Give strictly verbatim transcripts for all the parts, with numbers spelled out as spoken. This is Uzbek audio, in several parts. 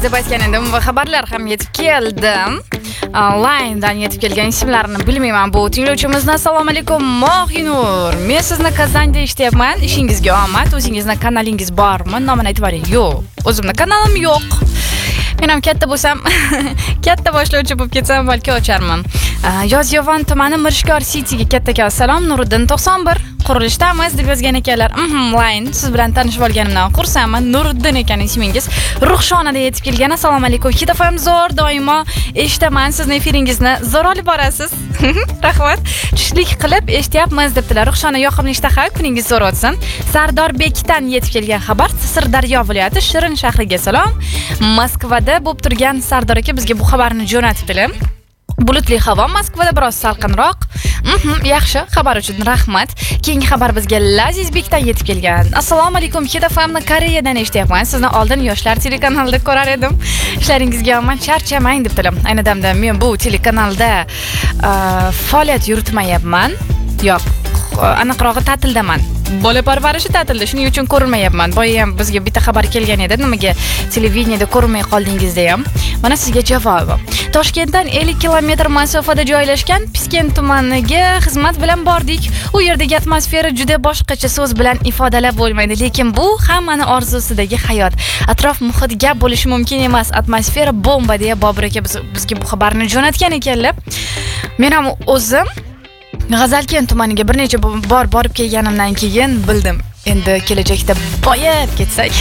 deb aytgan edim va xabarlar ham yetib keldi. Onlinedan yetib kelgan ismlarini bilmayman. Bu tinglovchimizni assalomu alaykum Mohinur. Men sizni Kazanda ishlayapman. Ishingizga omad. O'zingizning kanalingiz bormi? Nomini aytib bering. Yo'q. O'zimning kanalim yo'q. Men ham katta bo'lsam, katta boshlovchi bo'lib ketsam, balki ocharman. Yozyovon tumani Mirishkor Cityga kattakon salom. Nuriddin to'qson bir qurilishdamiz deb yozgan ekanlar. Mhm, line. Siz bilan tanishib olganimdan xursandman. Nuriddin ekan ismingiz. Ruhshonada yetib kelgan. Assalomu alaykum. Hitafam zo'r, doimo eshitaman. Sizning efiringizni zo'r olib borasiz. Rahmat. Tushlik qilib eshityapmiz debdilar. Ruhshona yoqimli ishtaha, kuningiz zo'r o'tsin. Sardorbekdan yetib kelgan xabar. Sirdaryo viloyati Shirin shahriga salom. Moskvada bo'lib turgan Sardor aka bizga bu xabarni jo'natibdilar. Bulutli havo, Moskvada biroz salqinroq. Mhm, yaxshi, xabar uchun rahmat. Keyingi xabar bizga Lazizbekdan yetib kelgan. Assalomu alaykum, Hitafamni Koreyadan eshityapman. Sizni oldin yoshlar telekanalida ko'rar edim. Ishlaringizga omad, charchamang debdilar. Ayni damda men bu telekanalda faoliyat yuritmayapman. Yo'q, aniqrog'i ta'tildaman. Bola parvarishi ta'tilda, shuning uchun ko'rilmayapman. Boya ham bizga bitta xabar kelgan edi, nimaga televideniyada ko'rmay qoldingiz deya. Mana sizga javobim. Toshkentdan ellik kilometr masofada joylashgan Piskent tumaniga xizmat bilan bordik. U yerdagi atmosfera juda boshqacha, so'z bilan ifodalab bo'lmaydi, lekin bu hammani orzusidagi hayot. Atrof muhit gap bo'lishi mumkin emas. Atmosfera bomba deya Bobur aka bizga bu xabarni jo'natgan ekanlar. Men ham o'zim G'azalkent tumaniga bir necha bor borib kelganimdan keyin bildim. Endi kelajakda boyib ketsak.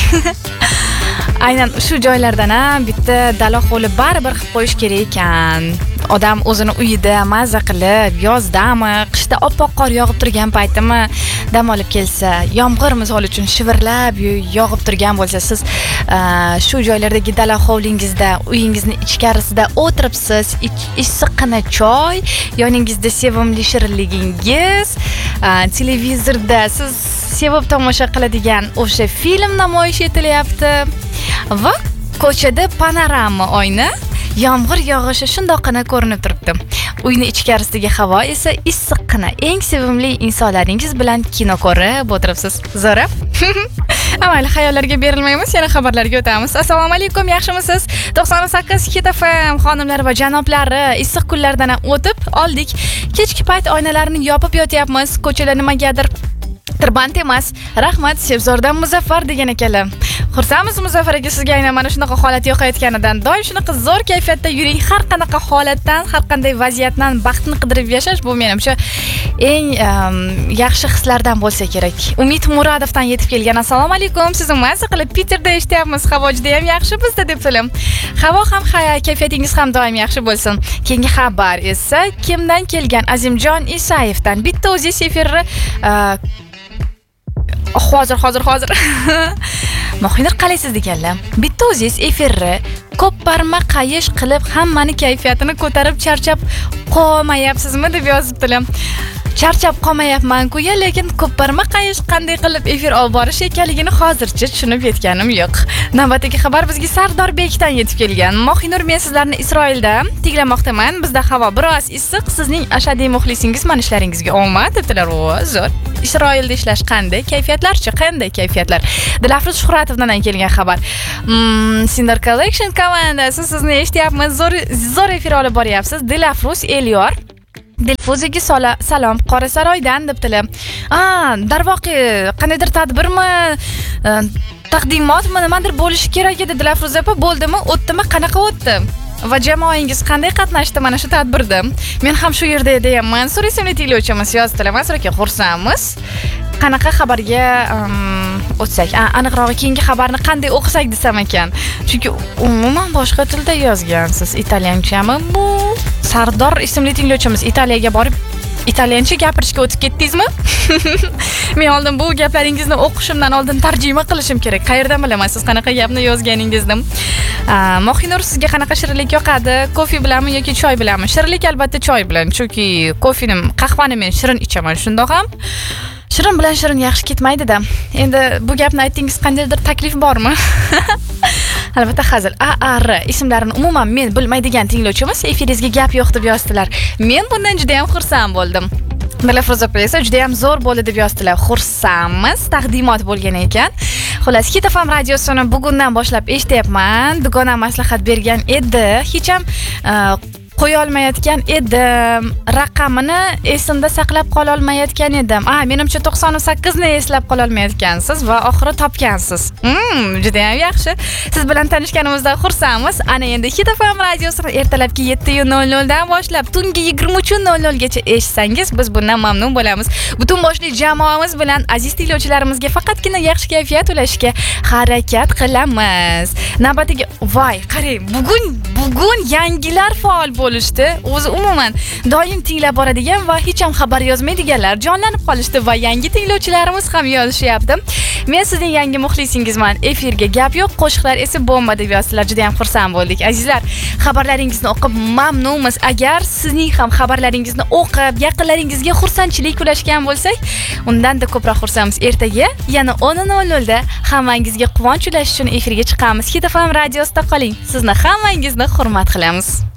Aynan shu joylardan ham bitta dala hovli baribir qilib qo'yish kerak ekan. Odam o'zini uyida mazza qilib, yozdami, qishda oppoq qor yog'ib turgan paytimi dam olib kelsa, yomg'ir misol uchun shivirlab yog'ib turgan bo'lsa, siz shu joylardagi dala hovlingizda, uyingizning ichkarisida o'tiribsiz, issiqqina choy, yoningizda sevimli shirinligingiz, televizorda siz sevib tomosha qiladigan o'sha film namoyish etilyapti va ko'chada panorama oyna, yomg'ir yog'ishi shundoqqina ko'rinib turibdi. Uyning ichkarisidagi havo esa issiqqina. Eng sevimli insonlaringiz bilan kino ko'rib o'tiribsiz. Zo'ra? Amal xayollarga berilmaymiz, yana xabarlarga o'tamiz. Assalomu alaykum, yaxshimisiz? to'qson sakkiz Hitafam xonimlar va janoblari, issiq kunlardan o'tib oldik. Kechki payt oynalarni yopib yotyapmiz. Ko'chalar nimagadir tirband emas. Rahmat, Sevzordan Muzaffar degan ekanlar. Xursandmiz Muzaffar aka, sizga aynan mana shunaqa holat yoqayotganidan. Doim shunaqa zo'r kayfiyatda yuring. Har qanaqa holatdan, har qanday vaziyatdan baxtni qidirib yashash bu menimcha eng um, yaxshi hislardan bo'lsa kerak. Umid Muradovdan yetib kelgan. Assalomu alaykum. Sizni mazza qilib Peterda eshityapmiz. Havo juda ham yaxshi bizda deb filim. Havo ham kayfiyatingiz ham doim yaxshi bo'lsin. Keyingi xabar esa kimdan kelgan? Azimjon Isayevdan. Bitta o'zi efirni uh, hozir hozir hozir Mohinur qalaysiz deganlar. Bitta o'zingiz efirni ko'p barma qayish qilib hammani kayfiyatini ko'tarib charchab qolmayapsizmi deb yozibdilar. Charchab qolmayapman-ku, lekin ko'p barma qayish qanday qilib efir olib borish ekanligini hozircha tushunib yetganim yo'q. Navbatdagi xabar bizga Sardorbekdan yetib kelgan. Mohinur, men sizlarni Isroilda tinglamoqdaman. Bizda havo biroz issiq. Sizning ashaddiy muxlisingiz, mana ishlaringizga omad debdilar. O, zo'r. Isroilda ishlash qanday? Kayfiyatlarchi qanday kayfiyatlar? Dilafruz Shuhratovdan kelgan xabar. Mm, Sindor Collection komandasi sizni eshityapmiz. Zo'r zo'r efir olib boryapsiz. Dilafruz Elyor Dilfuziga salom Qorasaroydan debdilar. Ah, darvoqe qandaydir tadbirmi, taqdimotmi, nimadir bo'lishi kerak edi. Dilafruz opa, bo'ldimi? O'tdimi? Qanaqa o'tdi? Va jamoangiz qanday qatnashdi mana shu tadbirda? Men ham shu yerda edim. Mansur ismli tinglovchimiz yozdilar. Mansur aka, xursandmiz. Qanaqa xabarga um, o'tsak? Aniqrog'i keyingi xabarni qanday o'qisak desam ekan. Chunki umuman boshqa tilda yozgansiz. Italyanchami bu? Sardor ismli tinglovchimiz Italiyaga borib italyancha gapirishga o'tib ketdingizmi? Men oldin bu gaplaringizni o'qishimdan oldin tarjima qilishim kerak. Qayerdan bilaman siz qanaqa gapni yozganingizni? Mohinur, sizga qanaqa shirinlik yoqadi? Kofe bilanmi yoki choy bilanmi? Shirinlik albatta choy bilan, chunki kofeni, qahvani men shirin ichaman. Shundoq ham shirin bilan shirin yaxshi ketmaydi-da. Endi bu gapni aytdingiz, qandaydir taklif bormi? Albatta hazil. A R ismlarini umuman men bilmaydigan tinglovchimiz efiringizga gap yo'q deb yozdilar. Men bundan juda ham xursand bo'ldim. Dilafruz opa esa juda ham zo'r bo'ldi deb yozdilar. Xursandmiz, taqdimot bo'lgan ekan. Xullas, Hit F M radiosini bugundan boshlab eshityapman. Dugonam maslahat bergan edi. Hech ham qo'ya olmayotgan edim. Raqamini esimda saqlab qola olmayotgan edim. Ah, menimcha to'qson sakkiz ni eslab qola olmayotgansiz va oxiri topgansiz. Hmm, juda ham yaxshi. Siz bilan tanishganimizdan xursandmiz. Ana endi Hit F M radiosini ertalabki yetti nol nol dan boshlab tungi yigirma uch nol nol gacha eshitsangiz, biz bundan mamnun bo'lamiz. Butun boshli jamoamiz bilan aziz tinglovchilarimizga faqatgina yaxshi kayfiyat ulashishga harakat qilamiz. Navbatiga voy, qarang, bugun bugun yangilar faol bo'lishdi. O'zi umuman doim tinglab boradigan va hech ham xabar yozmaydiganlar jonlanib qolishdi va yangi tinglovchilarimiz ham yozishyapti. Men sizning yangi muxlisingizman. Efirga gap yo'q, qo'shiqlar esa bomba deb yozdilar. Juda ham xursand bo'ldik. Azizlar, xabarlaringizni o'qib mamnunmiz. Agar sizning ham xabarlaringizni o'qib, yaqinlaringizga xursandchilik ulashgan bo'lsak, undan-da ko'proq xursandmiz. Ertaga yana o'n nol nol da hammangizga quvonch ulash uchun efirga chiqamiz. Hit F M radiosida qoling. Sizni hammangizni hurmat qilamiz.